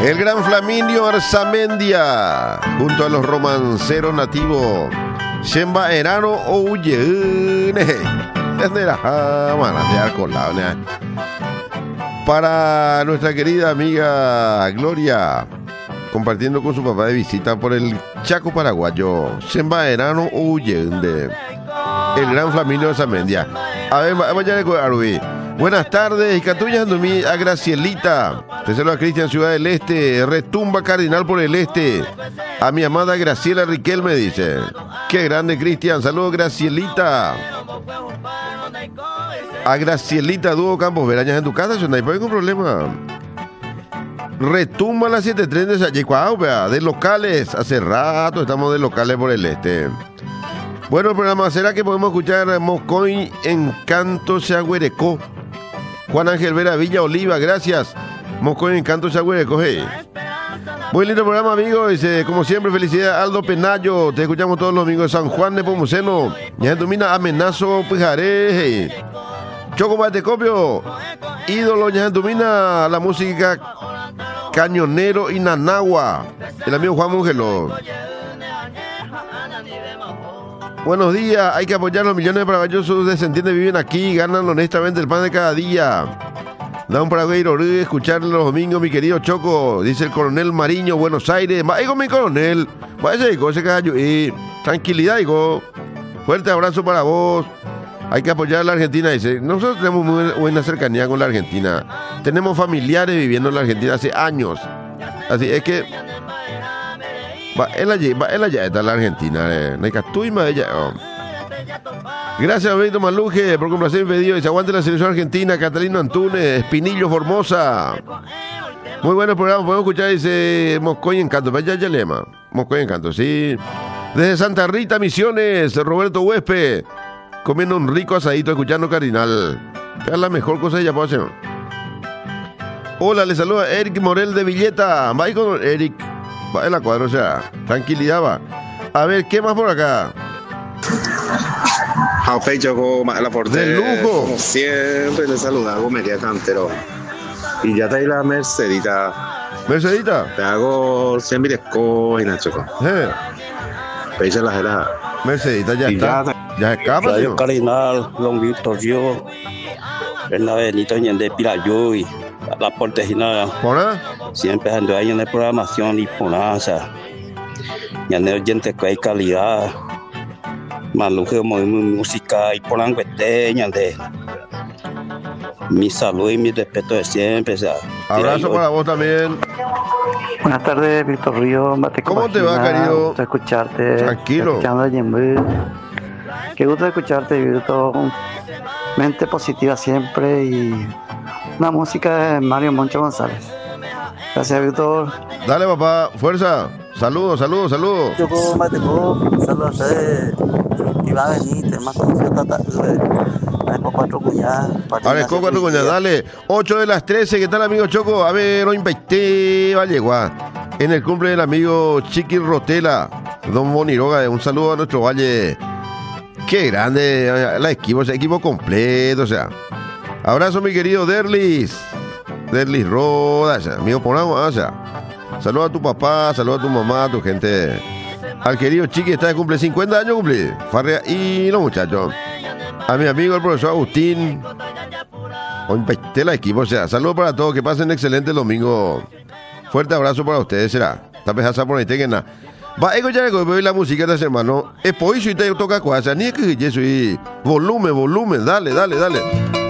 El gran Flaminio Arzamendia, junto a los romanceros nativos, Shemba Erano Ouyene, para nuestra querida amiga Gloria, compartiendo con su papá de visita por el Chaco paraguayo, Shemba Erano Ouyene, el gran Flaminio Arzamendia. A ver, vaya a Arubí. Buenas tardes, Catuñas Andumí, a Gracielita. Te saluda a Cristian Ciudad del Este, retumba Cardinal por el Este. A mi amada Graciela Riquelme dice. Qué grande, Cristian, saludos Gracielita. A Gracielita Dúo Campos Verañas en tu casa, no hay ningún problema. Retumba las 7:30 de Sayecuao, de locales. Hace rato estamos de locales por el Este. Bueno, el programa, ¿será que podemos escuchar Moscoy Encanto Chagüerecó? Juan Ángel Vera Villa Oliva, gracias. Moscoy Encanto Chagüerecó, hey. Muy lindo programa, amigo. Dice, como siempre, felicidad Aldo Penayo. Te escuchamos todos los domingos de San Juan de Pomuceno. Ya domina Amenazo Pijaré, hey. Choco Matecopio. Ídolo, ya domina la música Cañonero y Nanagua. El amigo Juan Mungelo. Buenos días, hay que apoyar a los millones de paraguayos, sus descendientes viven aquí, ganan honestamente el pan de cada día. Da un paraguayo escuchar los domingos, mi querido Choco, dice el coronel Mariño, Buenos Aires. Vaya mi coronel, vaya ese gallo, tranquilidad, hijo. Fuerte abrazo para vos. Hay que apoyar a la Argentina, dice. Nosotros tenemos muy buena cercanía con la Argentina. Tenemos familiares viviendo en la Argentina hace años. Así es que va él allá está la Argentina, Gracias, Benito Maluje, por complacer mi pedido. Y se aguante la selección argentina. Catalino Antunes, Espinillo Formosa. Muy bueno el programa, podemos escuchar, dice Moscoy Encanto. Vaya ya lema. Moscoy Encanto, sí. Desde Santa Rita, Misiones, Roberto Huespe, comiendo un rico asadito, escuchando Cardinal. Es la mejor cosa que ya puedo hacer. Hola, le saluda Eric Morel de Villeta. Va con Eric. Va en la cuadra, o sea, tranquilidad va. A ver, ¿qué más por acá? Jaufe Choco, la portera. De lujo. Como siempre, le saluda a Gomería Cantero. Y ya te hay la Mercedita. ¿Mercedita? Te hago 100 y na Choco. Pecha la gelada. Mercedita ya está. Ya escapa, Radio Cardinal, Don Víctor Río. El Benito de Pirayoy. La portejina. ¿Pona? Siempre ando ahí en la programación y ponasa. Y ando oyente que hay calidad. Maluje música y ponan cueteña de. Mi salud y mi respeto de siempre. O sea, abrazo para vos también. Buenas tardes, Víctor Río. ¿Cómo te va, querido? Gusto escucharte. Tranquilo. Qué gusto escucharte, Víctor. Mente positiva siempre y una música de Mario Moncho González. Gracias, Víctor. Dale, papá, fuerza. Saludos. Saludos a ustedes. Iba a venir, más conocido Cuatro Cuñadas. Dale. 8 de las 13, ¿qué tal, amigo Choco? A ver, hoy invité Vallegua. En el cumple del amigo Chiqui Rotela, Don Boniroga, un saludo a nuestro valle. Qué grande, equipo completo, o sea. Abrazo, mi querido Derlis Rodas, amigo Ponagua, o sea. Saludos a tu papá, saludos a tu mamá, a tu gente. Al querido Chiqui, está de cumple 50 años, cumple. Farrea y los muchachos. A mi amigo el profesor Agustín. Hoy la equipo, o sea. Saludos para todos, que pasen excelente el domingo. Fuerte abrazo para ustedes, será. Esta vez por ahí tengan nada. Va a escuchar la música de ese hermano. Es por eso y te toca cosas. Ni es que yo soy volumen, dale.